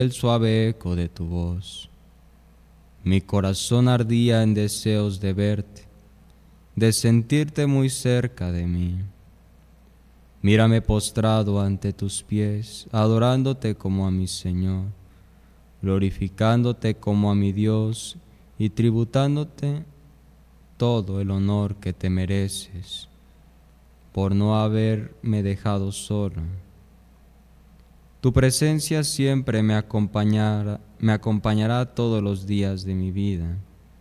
el suave eco de tu voz. Mi corazón ardía en deseos de verte, de sentirte muy cerca de mí. Mírame postrado ante tus pies, adorándote como a mi Señor, glorificándote como a mi Dios y tributándote todo el honor que te mereces, por no haberme dejado solo. Tu presencia siempre me acompañará todos los días de mi vida.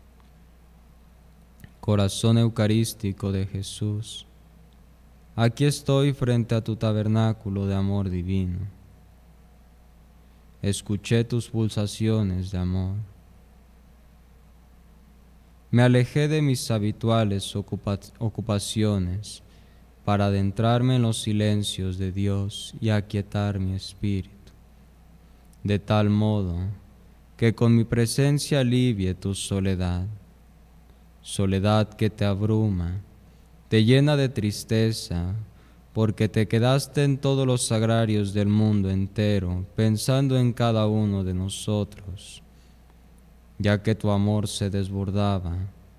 Corazón eucarístico de Jesús, aquí estoy frente a tu tabernáculo de amor divino. Escuché tus pulsaciones de amor. Me alejé de mis habituales ocupaciones para adentrarme en los silencios de Dios y aquietar mi espíritu, de tal modo que con mi presencia alivie tu soledad, soledad que te abruma, te llena de tristeza, porque te quedaste en todos los sagrarios del mundo entero, pensando en cada uno de nosotros, ya que tu amor se desbordaba.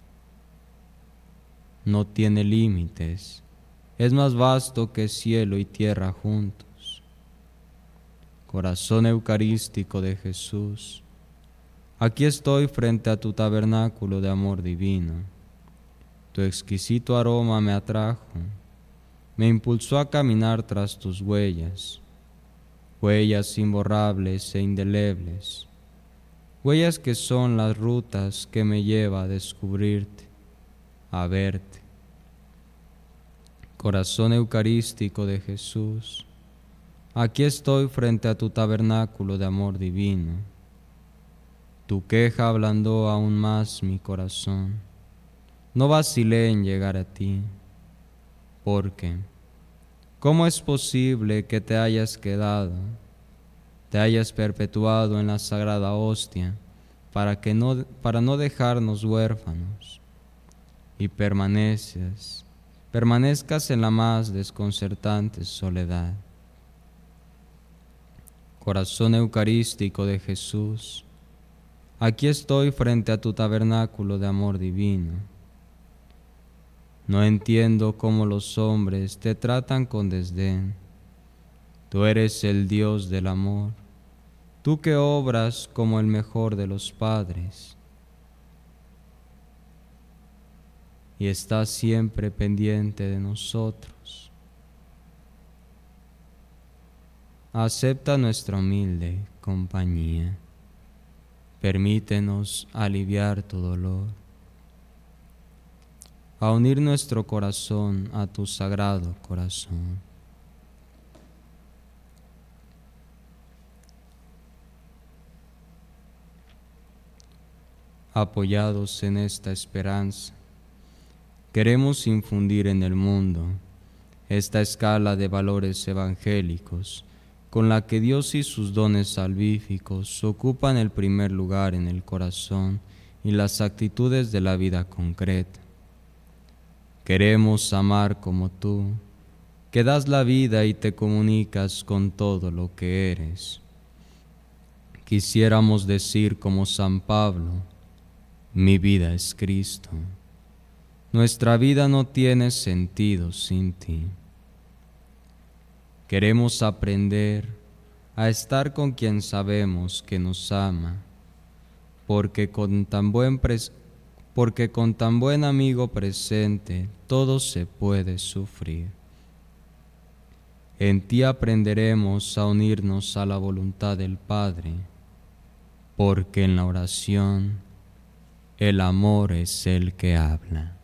No tiene límites, es más vasto que cielo y tierra juntos. Corazón eucarístico de Jesús, aquí estoy frente a tu tabernáculo de amor divino. Tu exquisito aroma me atrajo, me impulsó a caminar tras tus huellas, huellas imborrables e indelebles, huellas que son las rutas que me lleva a descubrirte, a verte. Corazón eucarístico de Jesús, aquí estoy frente a tu tabernáculo de amor divino. Tu queja ablandó aún más mi corazón. No vacilé en llegar a ti, porque ¿cómo es posible que te hayas quedado, te hayas perpetuado en la sagrada hostia para no dejarnos huérfanos, y permanezcas en la más desconcertante soledad? Corazón eucarístico de Jesús, aquí estoy frente a tu tabernáculo de amor divino. No entiendo cómo los hombres te tratan con desdén. Tú eres el Dios del amor, tú que obras como el mejor de los padres y estás siempre pendiente de nosotros. Acepta nuestra humilde compañía. Permítenos aliviar tu dolor, a unir nuestro corazón a tu sagrado corazón. Apoyados en esta esperanza, queremos infundir en el mundo esta escala de valores evangélicos con la que Dios y sus dones salvíficos ocupan el primer lugar en el corazón y las actitudes de la vida concreta. Queremos amar como tú, que das la vida y te comunicas con todo lo que eres. Quisiéramos decir como San Pablo: mi vida es Cristo. Nuestra vida no tiene sentido sin ti. Queremos aprender a estar con quien sabemos que nos ama, porque con tan buen amigo presente todo se puede sufrir. En ti aprenderemos a unirnos a la voluntad del Padre, porque en la oración el amor es el que habla.